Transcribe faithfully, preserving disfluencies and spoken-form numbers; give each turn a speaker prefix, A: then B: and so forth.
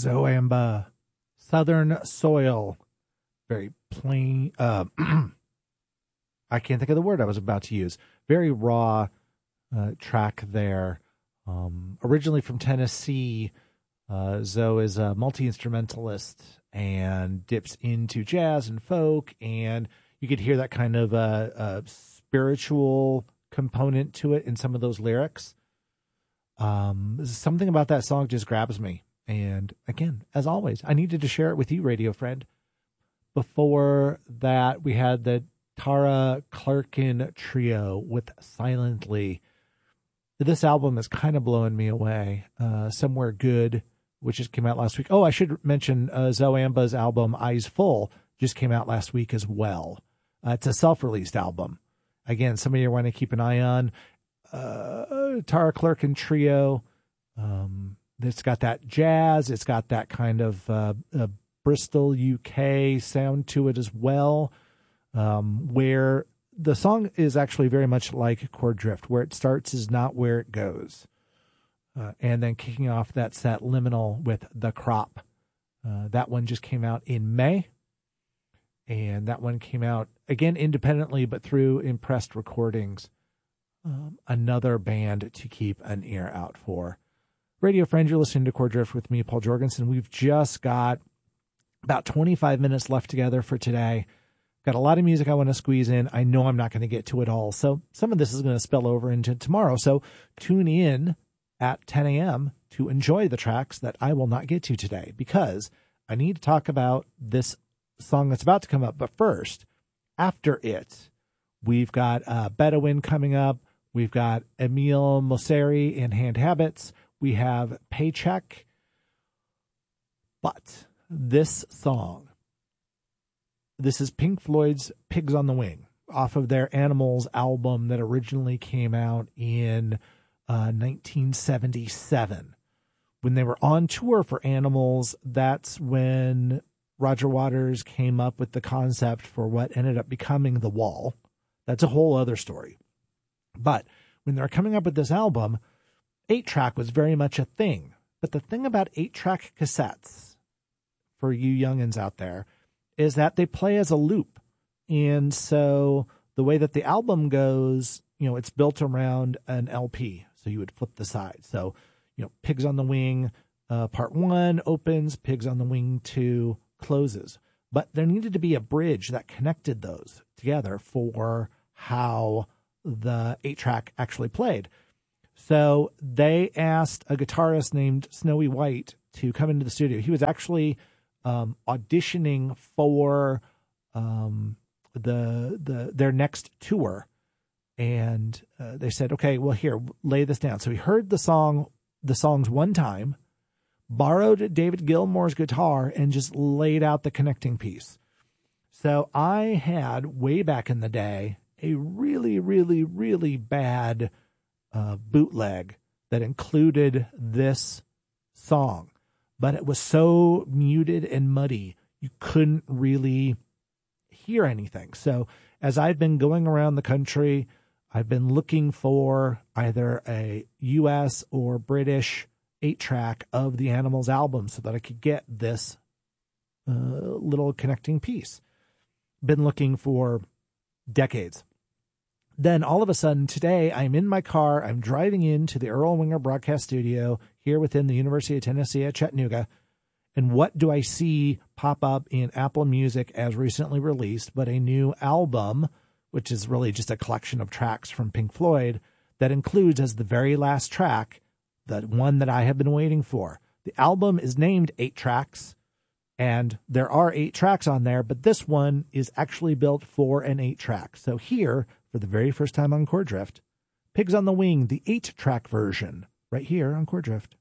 A: Zoamba, Southern Soil. Very plain. Uh, I can't think of the word I was about to use. Very raw uh, track there. Um, originally from Tennessee, uh, Zoe is a multi-instrumentalist and dips into jazz and folk, and you could hear that kind of uh, uh, spiritual component to it in some of those lyrics. Um, something about that song just grabs me. And again, as always, I needed to share it with you, radio friend. Before that, we had the Tara Clarkin Trio with Silently. This album is kind of blowing me away. Uh, Somewhere Good, which just came out last week. Oh, I should mention uh, Zoamba's album Eyes Full just came out last week as well. Uh, it's a self-released album. Again, somebody you want to keep an eye on. Uh, Tara Clarkin Trio. Um, it's got that jazz. It's got that kind of uh, uh, Bristol, U K sound to it as well, um, where the song is actually very much like Chord Drift. Where it starts is not where it goes. Uh, and then kicking off that set Liminal with The Crop. Uh, that one just came out in May. And that one came out, again, independently, but through Impressed Recordings. Um, another band to keep an ear out for. Radio friend, you're listening to Chord Drift with me, Paul Jorgensen. We've just got about twenty-five minutes left together for today. Got a lot of music I want to squeeze in. I know I'm not going to get to it all. So some of this is going to spill over into tomorrow. So tune in at ten a.m. to enjoy the tracks that I will not get to today, because I need to talk about this song that's about to come up. But first, after it, we've got uh, Bedouin coming up. We've got Emile Mosseri in Hand Habits. We have Paycheck. But this song, this is Pink Floyd's Pigs on the Wing, off of their Animals album that originally came out in uh, nineteen seventy-seven. When they were on tour for Animals, that's when Roger Waters came up with the concept for what ended up becoming The Wall. That's a whole other story. But when they were coming up with this album, eight-track was very much a thing. But the thing about eight-track cassettes, for you youngins out there, is that they play as a loop. And so the way that the album goes, you know, it's built around an L P. So you would flip the side. So, you know, Pigs on the Wing, uh, part one opens, Pigs on the Wing two closes. But there needed to be a bridge that connected those together for how the eight-track actually played. So they asked a guitarist named Snowy White to come into the studio. He was actually um, auditioning for um, the the their next tour, and uh, they said, "Okay, well, here, lay this down." So he heard the song, the songs one time, borrowed David Gilmour's guitar, and just laid out the connecting piece. So I had, way back in the day, a really, really, really bad uh, bootleg that included this song. But it was so muted and muddy, you couldn't really hear anything. So as I've been going around the country, I've been looking for either a U S or British eight-track of the Animals album so that I could get this uh, little connecting piece. Been looking for decades. Then all of a sudden today, I'm in my car. I'm driving into the Earl Winger Broadcast Studio here within the University of Tennessee at Chattanooga. And what do I see pop up in Apple Music as recently released, but a new album, which is really just a collection of tracks from Pink Floyd, that includes as the very last track, the one that I have been waiting for. The album is named Eight Tracks, and there are eight tracks on there, but this one is actually built for an eight track. So here, for the very first time on Chord Drift, Pigs on the Wing, the eight track version, right here on Chord Drift.